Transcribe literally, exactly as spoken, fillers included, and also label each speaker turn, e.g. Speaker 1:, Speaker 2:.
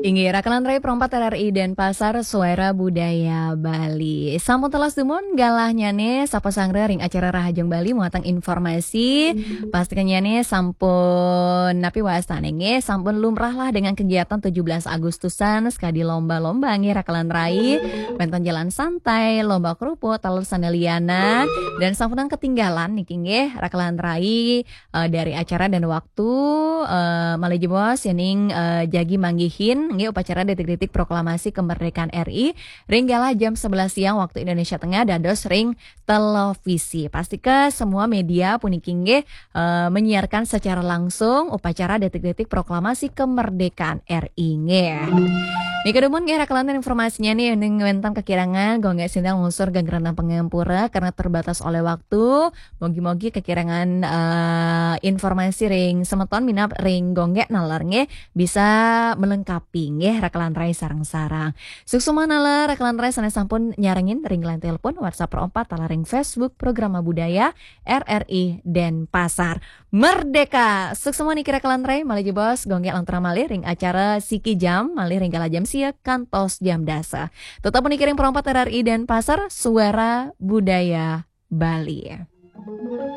Speaker 1: Ingi rakalan rai perempat R R I dan Pasar Suara Budaya Bali. Sampun telas dumon galahnya nih sapa sangre ring acara Rahajeng Bali muatang informasi. Pastikannya nih sampun napi wastane nge sampun lumrah lah dengan kegiatan tujuh belas Agustusan sekadi lomba-lomba nge rakalan rai. Penton jalan santai, lomba kerupuk, talur sandaliana dan sampunan ketinggalan niki nge rakalan rai uh, dari acara dan waktu uh, Malih Bos yening uh, jagi manggihin nggih upacara detik-detik proklamasi kemerdekaan R I ringgala jam sebelas siang waktu Indonesia Tengah dados ring televisi. Pastika semua media puniki nggih uh, menyiarkan secara langsung upacara detik-detik proklamasi kemerdekaan R I nggih. Nih kedemun nggih rakalan informasinya nih ning wentam kekirangan go nggak sindang unsur gangrenang pengempura karena terbatas oleh waktu. Mogi-mogi kekirangan uh, informasi ring semeton minap ring gonggek nalar nggih bisa melengkapi nggih rakalan rai sarang-sarang. Suksuma nalar rakalan rai sanes sampun nyarengin ring line telepon WhatsApp perempat tala ring Facebook Programa Budaya R R I dan Pasar Merdeka. Suksuma niki rakalan rai malih bos gonggek lantra malih ring acara Siki Jam malih ring kala jam sia kantos jam dasa. Tetap niki ring perempat R R I dan Pasar Suara Budaya Bali.